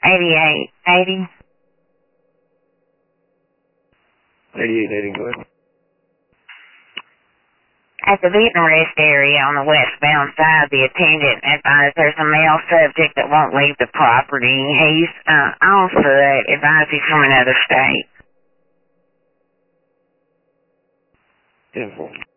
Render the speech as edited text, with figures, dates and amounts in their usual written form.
8880. 8880, go ahead. At the Beaten Rest area on the westbound side, the attendant advised there's a male subject that won't leave the property. He's on foot, advised he's from another state. 10-4.